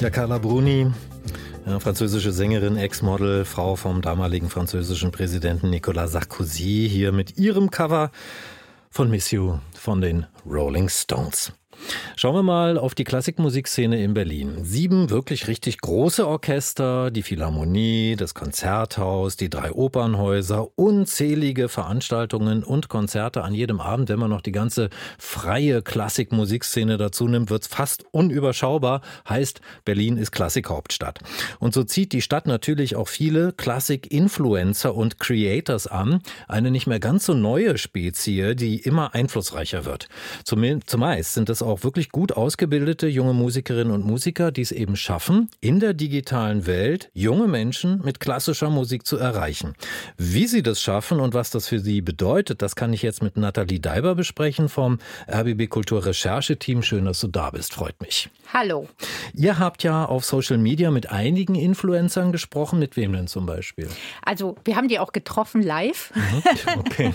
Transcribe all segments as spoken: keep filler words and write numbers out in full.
Ja, Carla Bruni, ja, französische Sängerin, Ex-Model, Frau vom damaligen französischen Präsidenten Nicolas Sarkozy, hier mit ihrem Cover von Miss You von den Rolling Stones. Schauen wir mal auf die Klassikmusikszene in Berlin. Sieben wirklich richtig große Orchester, die Philharmonie, das Konzerthaus, die drei Opernhäuser, unzählige Veranstaltungen und Konzerte an jedem Abend. Wenn man noch die ganze freie Klassikmusikszene dazu nimmt, wird es fast unüberschaubar. Heißt, Berlin ist Klassikhauptstadt. Und so zieht die Stadt natürlich auch viele Klassik-Influencer und Creators an. Eine nicht mehr ganz so neue Spezie, die immer einflussreicher wird. Zumeist sind es auch wirklich gut ausgebildete junge Musikerinnen und Musiker, die es eben schaffen, in der digitalen Welt junge Menschen mit klassischer Musik zu erreichen. Wie sie das schaffen und was das für sie bedeutet, das kann ich jetzt mit Nathalie Daiber besprechen vom R B B Kultur Rechercheteam. Schön, dass du da bist, freut mich. Hallo. Ihr habt ja auf Social Media mit einigen Influencern gesprochen. Mit wem denn zum Beispiel? Also wir haben die auch getroffen live. Mhm. Okay.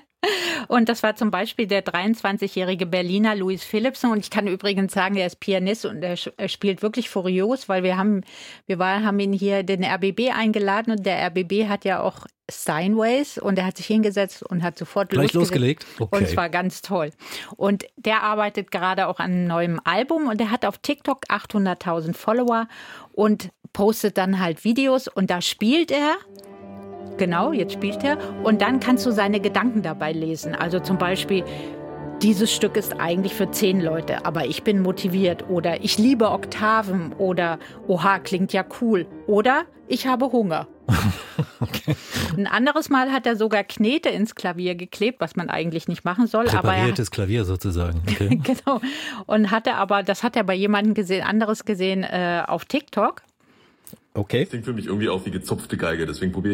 Und das war zum Beispiel der dreiundzwanzigjährige Berliner Louis Philipsen. Und ich kann übrigens sagen, er ist Pianist und er, er spielt wirklich furios, weil wir haben, wir war, haben ihn hier den R B B eingeladen und der R B B hat ja auch Steinways und er hat sich hingesetzt und hat sofort Gleich losgelegt. Okay. Und es war ganz toll. Und der arbeitet gerade auch an einem neuen Album und er hat auf TikTok achthunderttausend Follower und postet dann halt Videos und da spielt er. Genau, jetzt spielt er. Und dann kannst du seine Gedanken dabei lesen. Also zum Beispiel, dieses Stück ist eigentlich für zehn Leute, aber ich bin motiviert. Oder ich liebe Oktaven. Oder oha, klingt ja cool. Oder ich habe Hunger. Okay. Ein anderes Mal hat er sogar Knete ins Klavier geklebt, was man eigentlich nicht machen soll. Präpariertes aber er, Klavier sozusagen. Okay. Genau. Und hat er aber, das hat er bei jemandem gesehen, anderes gesehen äh, auf TikTok. Okay. Das klingt für mich irgendwie auch wie gezupfte Geige, deswegen probiere